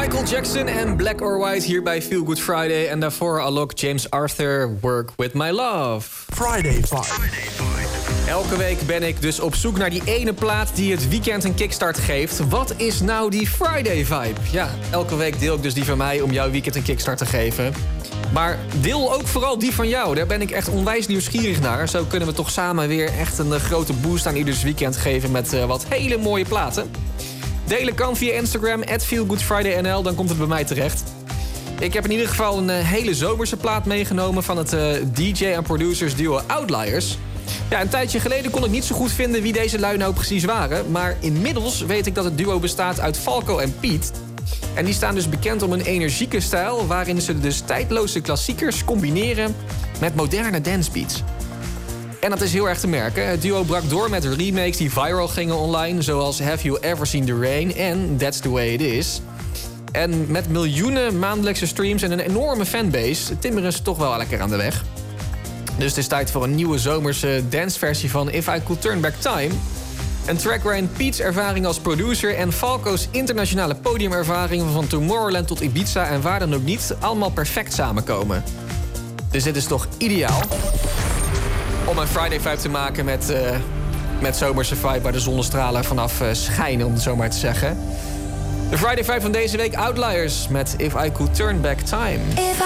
Michael Jackson en Black or White hier bij Feel Good Friday. En daarvoor Alok, James Arthur, Work With My Love. Friday Vibe. Elke week ben ik dus op zoek naar die ene plaat die het weekend een kickstart geeft. Wat is nou die Friday Vibe? Ja, elke week deel ik dus die van mij om jouw weekend een kickstart te geven. Maar deel ook vooral die van jou. Daar ben ik echt onwijs nieuwsgierig naar. Zo kunnen we toch samen weer echt een grote boost aan ieders weekend geven met wat hele mooie platen. Delen kan via Instagram, @feelgoodfridaynl, dan komt het bij mij terecht. Ik heb in ieder geval een hele zomerse plaat meegenomen van het DJ en producers duo Outliers. Ja, een tijdje geleden kon ik niet zo goed vinden wie deze lui nou precies waren. Maar inmiddels weet ik dat het duo bestaat uit Falco en Piet. En die staan dus bekend om een energieke stijl waarin ze dus tijdloze klassiekers combineren met moderne dancebeats. En dat is heel erg te merken. Het duo brak door met remakes die viral gingen online, zoals Have You Ever Seen The Rain en That's The Way It Is. En met miljoenen maandelijkse streams en een enorme fanbase timmeren ze toch wel lekker aan de weg. Dus het is tijd voor een nieuwe zomerse danceversie van If I Could Turn Back Time. Een track waarin Piet's ervaring als producer en Falco's internationale podiumervaring van Tomorrowland tot Ibiza en waar dan ook niet allemaal perfect samenkomen. Dus dit is toch ideaal om een Friday vibe te maken met zomerse vibe waar de zonnestralen vanaf schijnen, om het zo maar te zeggen. De Friday vibe van deze week, Outliers met If I Could Turn Back Time.